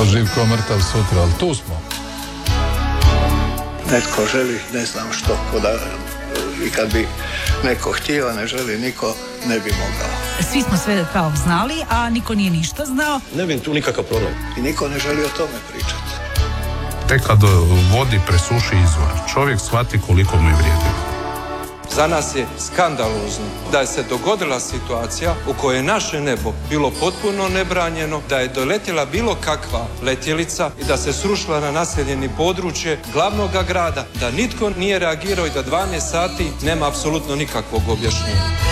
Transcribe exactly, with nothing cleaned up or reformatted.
ko živ, ko mrtav sutra, ali tu smo. Netko želi, ne znam što, da, i kad bi neko htio, ne želi, niko ne bi mogao. Svi smo sve kao znali, a niko nije ništa znao. Ne vidim tu nikakav problem. I niko ne želi o tome pričati. Tek kad vodi presuši izvor, čovjek shvati koliko mu je vrijedi. Za nas je skandalozno da je se dogodila situacija u kojoj je naše nebo bilo potpuno nebranjeno, da je doletjela bilo kakva letjelica i da se srušila na naseljeni područje glavnog grada, da nitko nije reagirao i da dvanaest sati nema apsolutno nikakvog objašnjenja.